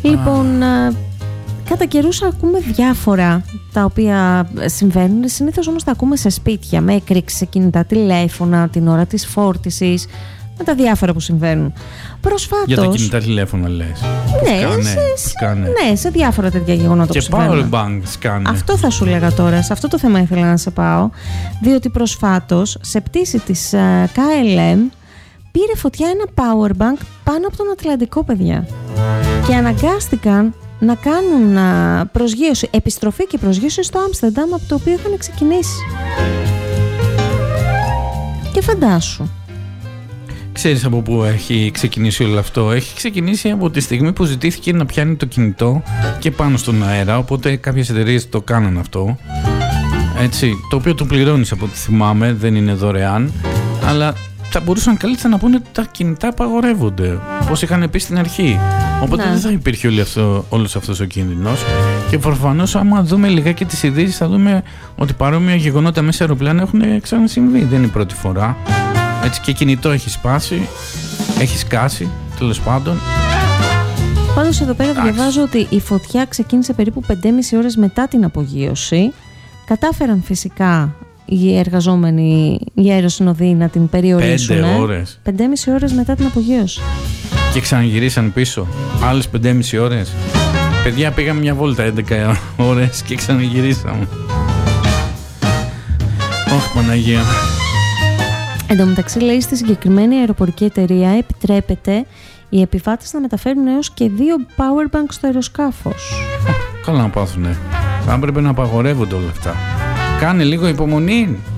Λοιπόν, κατά καιρούς ακούμε διάφορα τα οποία συμβαίνουν. Συνήθως όμως τα ακούμε σε σπίτια, με έκρηξη σε κινητά τηλέφωνα, την ώρα της φόρτισης, με τα διάφορα που συμβαίνουν. Προσφάτως. Για τα κινητά τηλέφωνα λες? Ναι, σε διάφορα τέτοια γεγονότα που συμβαίνουν. Και powerbank σκάνε. Αυτό θα σου λέγα τώρα, σε αυτό το θέμα ήθελα να σε πάω. Διότι προσφάτως σε πτήση της KLM πήρε φωτιά ένα powerbank πάνω από τον Ατλαντικό, παιδιά. Και αναγκάστηκαν να κάνουν προσγείωση, επιστροφή και προσγείωση στο Άμστερνταμ, από το οποίο είχαν ξεκινήσει. Και φαντάσου. Ξέρεις από πού έχει ξεκινήσει όλο αυτό? Έχει ξεκινήσει από τη στιγμή που ζητήθηκε να πιάνει το κινητό και πάνω στον αέρα, οπότε κάποιες εταιρείες το κάνουν αυτό. Έτσι, το οποίο το πληρώνεις από ό,τι θυμάμαι, δεν είναι δωρεάν, αλλά θα μπορούσαν καλύτερα να πούνε ότι τα κινητά απαγορεύονται, όπως είχαν πει στην αρχή. Οπότε δεν θα υπήρχε όλος αυτός ο κίνδυνος. Και προφανώς, άμα δούμε λιγάκι τις ειδήσεις, θα δούμε ότι παρόμοια γεγονότα μέσα σε αεροπλάνα έχουν ξανασυμβεί. Δεν είναι η πρώτη φορά. Έτσι, και κινητό έχει σπάσει, έχει σκάσει, τέλος πάντων. Πάντως εδώ πέρα διαβάζω ότι η φωτιά ξεκίνησε περίπου 5,5 ώρες μετά την απογείωση. Κατάφεραν φυσικά οι εργαζόμενοι, οι αεροσυνοδοί, να την περιορίσουν. 5 ώρες. 5,5 ώρες μετά την απογείωση. Και ξαναγυρίσαν πίσω. Άλλες 5,5 ώρες. Παιδιά, πήγαμε μια βόλτα 11 ώρες και ξαναγυρίσαμε. Όχι, Παναγία. Εν τω μεταξύ, λέει, στη συγκεκριμένη αεροπορική εταιρεία επιτρέπεται οι επιβάτες να μεταφέρουν έως και 2 powerbank στο αεροσκάφος. Καλά να πάθουνε. Θα έπρεπε να απαγορεύονται όλα αυτά. Κάνε λίγο υπομονή.